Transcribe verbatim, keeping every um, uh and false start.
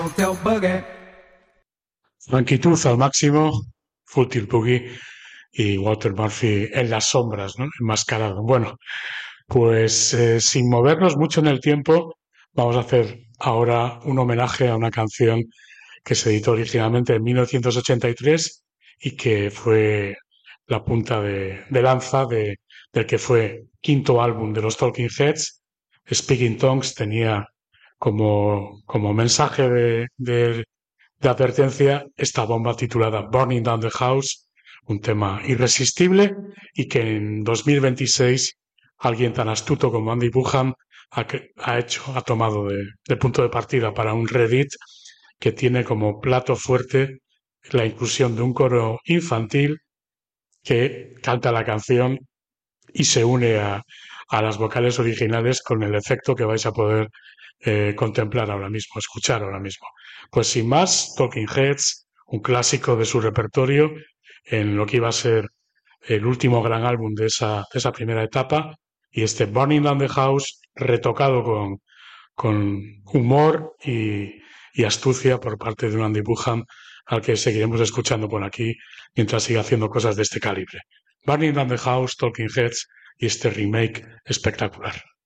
Frankie Tooth al máximo, Full Tilt Boogie y Walter Murphy en las sombras, ¿no? Enmascarado. Bueno, pues eh, sin movernos mucho en el tiempo, vamos a hacer ahora un homenaje a una canción que se editó originalmente en mil novecientos ochenta y tres y que fue la punta de, de lanza de, del que fue quinto álbum de los Talking Heads. Speaking Tongues tenía como, como mensaje de, de de advertencia esta bomba titulada Burning Down the House, un tema irresistible y que en dos mil veintiséis alguien tan astuto como Andy Buchan ha, ha hecho, ha tomado de, de punto de partida para un Reddit que tiene como plato fuerte la inclusión de un coro infantil que canta la canción y se une a, a las vocales originales con el efecto que vais a poder eh, contemplar ahora mismo, escuchar ahora mismo. Pues sin más, Talking Heads, un clásico de su repertorio en lo que iba a ser el último gran álbum de esa, de esa primera etapa, y este Burning Down the House retocado con, con humor y, y astucia por parte de un Andy Buchan al que seguiremos escuchando por aquí mientras siga haciendo cosas de este calibre. Burning Down the House, Talking Heads y este remake espectacular.